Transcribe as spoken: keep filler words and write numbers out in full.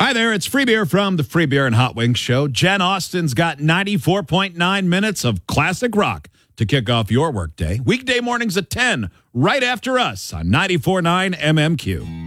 Hi there, it's Free Beer from the Free Beer and Hot Wings Show. Jen Austen's got ninety-four point nine minutes of classic rock to kick off your workday. Weekday mornings at ten, right after us on ninety-four point nine M M Q.